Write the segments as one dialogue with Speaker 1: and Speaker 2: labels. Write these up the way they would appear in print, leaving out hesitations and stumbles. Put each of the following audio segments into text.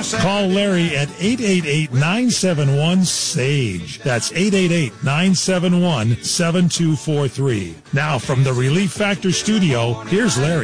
Speaker 1: Call Larry at 888-971-SAGE. That's 888-971-7243. Now from the Relief Factor studio, here's Larry.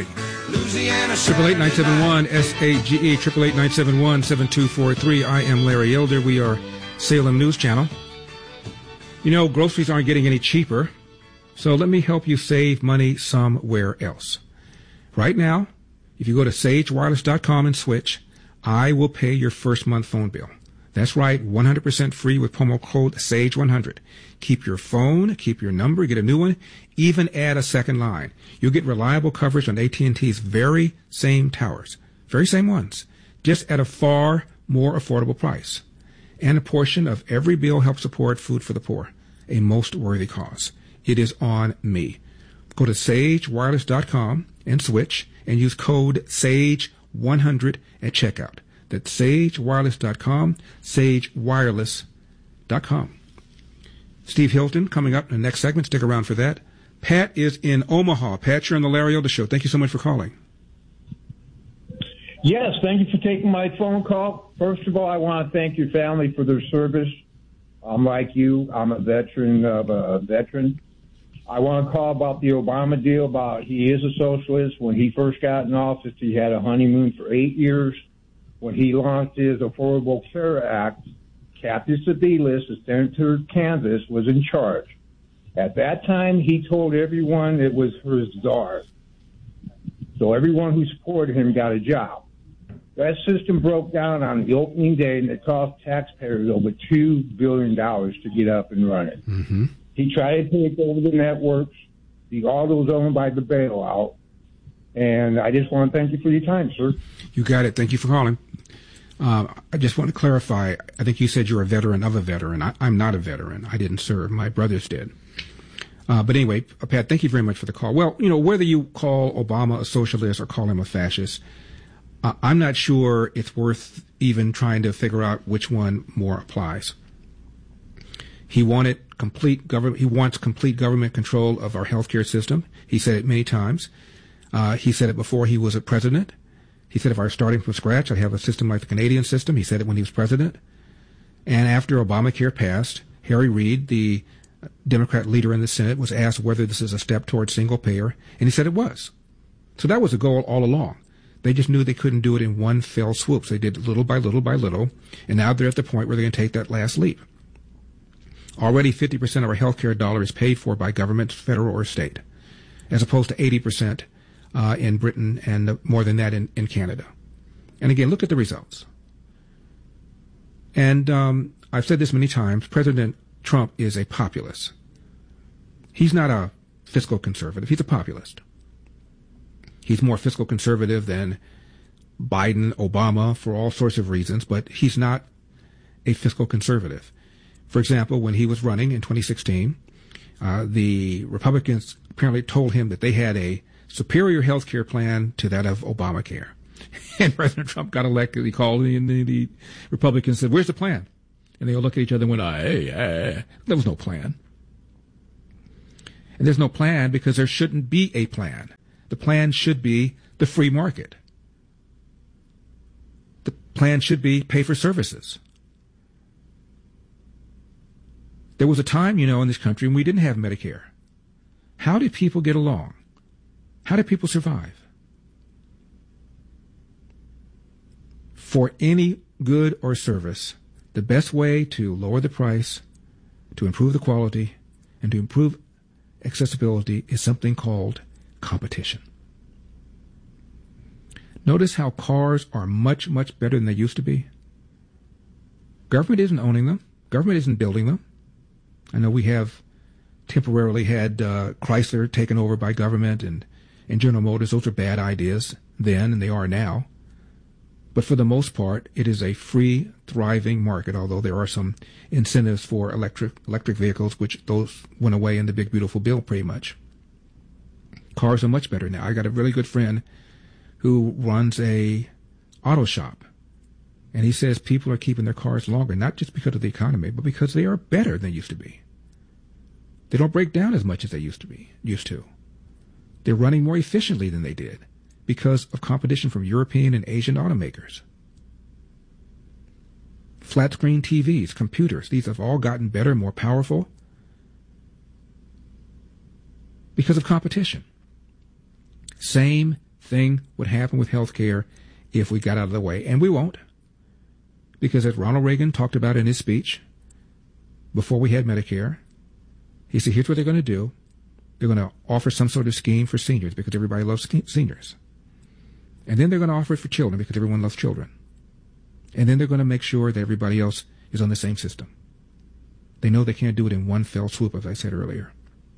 Speaker 2: 888-971-SAGE, 888-971-7243. I am Larry Elder. We are Salem News Channel. You know, groceries aren't getting any cheaper, so let me help you save money somewhere else. Right now, if you go to sagewireless.com and switch, I will pay your first month phone bill. That's right, 100% free with promo code SAGE100. Keep your phone, keep your number, get a new one, even add a second line. You'll get reliable coverage on AT&T's very same towers, very same ones, just at a far more affordable price. And a portion of every bill helps support Food for the Poor, a most worthy cause. It is on me. Go to sagewireless.com and switch and use code SAGE100 at checkout. That's sagewireless.com, sagewireless.com. Steve Hilton coming up in the next segment. Stick around for that. Pat is in Omaha. Pat, you're on the Larry Elder Show. Thank you so much for calling.
Speaker 3: Yes, thank you for taking my phone call. First of all, I want to thank your family for their service. I'm like you. I'm a veteran of a veteran. I want to call about the Obama deal. About he is a socialist. When he first got in office, he had a honeymoon for 8 years. When he launched his Affordable Care Act, Kathy Sebelius, the senator of Kansas, was in charge. At that time, he told everyone it was for his czar. So everyone who supported him got a job. That system broke down on the opening day, and it cost taxpayers over $2 billion to get up and running.
Speaker 2: Mm-hmm.
Speaker 3: He tried to take over the networks. All those owned by the bailout. And I just want to thank you for your time, sir.
Speaker 2: You got it. Thank you for calling. I just want to clarify. I think you said you're a veteran of a veteran. I'm not a veteran. I didn't serve. My brothers did. But anyway, Pat, thank you very much for the call. Well, you know, whether you call Obama a socialist or call him a fascist, I'm not sure it's worth even trying to figure out which one more applies. He wants complete government control of our healthcare system. He said it many times. He said it before he was a president. He said if I were starting from scratch, I'd have a system like the Canadian system. He said it when he was president. And after Obamacare passed, Harry Reid, the Democrat leader in the Senate, was asked whether this is a step towards single payer, and he said it was. So that was a goal all along. They just knew they couldn't do it in one fell swoop. So they did little by little by little, and now they're at the point where they're going to take that last leap. Already 50% of our healthcare dollar is paid for by government, federal or state, as opposed to 80% in Britain and more than that in Canada. And again, look at the results. And I've said this many times, President Trump is a populist. He's not a fiscal conservative. He's a populist. He's more fiscal conservative than Biden, Obama, for all sorts of reasons, but he's not a fiscal conservative. For example, when he was running in 2016, the Republicans apparently told him that they had a superior health care plan to that of Obamacare. And President Trump got elected. He called and the Republicans said, "Where's the plan?" And they all looked at each other and went, hey. There was no plan. And there's no plan because there shouldn't be a plan. The plan should be the free market. The plan should be pay for services. There was a time, in this country when we didn't have Medicare. How did people get along? How did people survive? For any good or service, the best way to lower the price, to improve the quality, and to improve accessibility is something called competition. Notice how cars are much, much better than they used to be. Government isn't owning them. Government isn't building them. I know we have temporarily had Chrysler taken over by government and General Motors. Those are bad ideas then, and they are now. But for the most part, it is a free, thriving market, although there are some incentives for electric vehicles, which those went away in the Big Beautiful Bill pretty much. Cars are much better now. I got a really good friend who runs a auto shop, and he says people are keeping their cars longer, not just because of the economy, but because they are better than they used to be. They don't break down as much as they used to. They're running more efficiently than they did because of competition from European and Asian automakers. Flat screen TVs, computers, these have all gotten better, more powerful because of competition. Same thing would happen with healthcare if we got out of the way, and we won't, because as Ronald Reagan talked about in his speech before we had Medicare, he said, here's what they're going to do. They're going to offer some sort of scheme for seniors because everybody loves seniors. And then they're going to offer it for children because everyone loves children. And then they're going to make sure that everybody else is on the same system. They know they can't do it in one fell swoop, as I said earlier.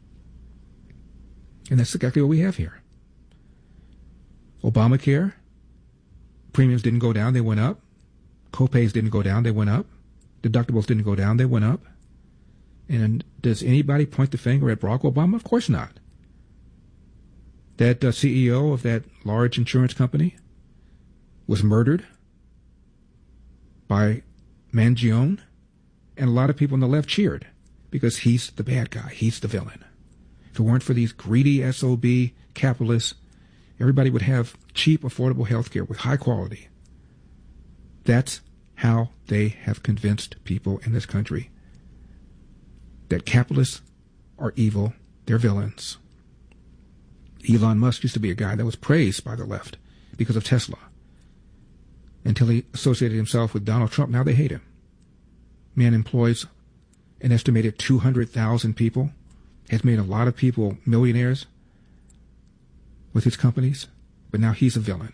Speaker 2: And that's exactly what we have here. Obamacare, premiums didn't go down, they went up. Copays didn't go down, they went up. Deductibles didn't go down, they went up. And does anybody point the finger at Barack Obama? Of course not. That CEO of that large insurance company was murdered by Mangione, and a lot of people on the left cheered because he's the bad guy. He's the villain. If it weren't for these greedy SOB capitalists, everybody would have cheap, affordable health care with high quality. That's how they have convinced people in this country that capitalists are evil, they're villains. Elon Musk used to be a guy that was praised by the left because of Tesla, until he associated himself with Donald Trump. Now they hate him. Man employs an estimated 200,000 people, has made a lot of people millionaires with his companies, but now he's a villain.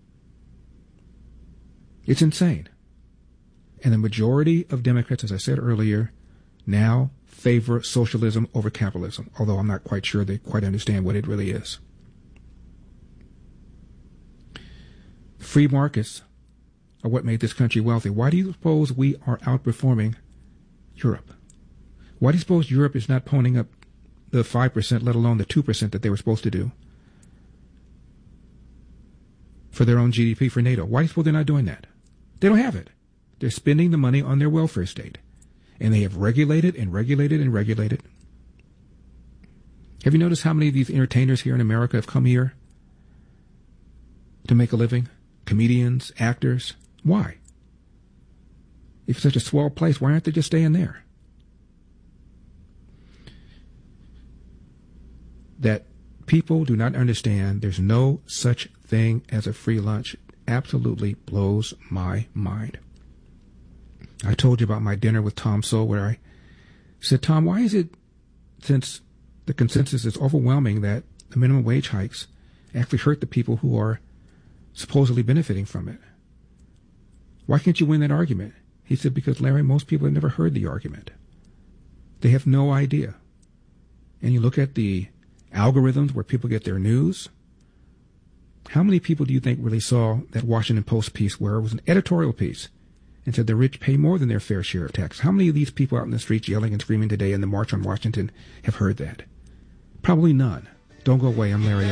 Speaker 2: It's insane. And the majority of Democrats, as I said earlier, now favor socialism over capitalism, although I'm not quite sure they quite understand what it really is. Free markets are what made this country wealthy. Why do you suppose we are outperforming Europe? Why do you suppose Europe is not ponying up the 5%, let alone the 2% that they were supposed to do for their own GDP for NATO? Why do you suppose they're not doing that? They don't have it. They're spending the money on their welfare state. And they have regulated and regulated and regulated. Have you noticed how many of these entertainers here in America have come here to make a living? Comedians, actors. Why? If it's such a swell place, why aren't they just staying there? That people do not understand there's no such thing as a free lunch absolutely blows my mind. I told you about my dinner with Tom Sowell, where I said, Tom, why is it, since the consensus is overwhelming, that the minimum wage hikes actually hurt the people who are supposedly benefiting from it? Why can't you win that argument? He said, because, Larry, most people have never heard the argument. They have no idea. And you look at the algorithms where people get their news. How many people do you think really saw that Washington Post piece where it was an editorial piece and said the rich pay more than their fair share of tax? How many of these people out in the streets yelling and screaming today in the March on Washington have heard that? Probably none. Don't go away. I'm Larry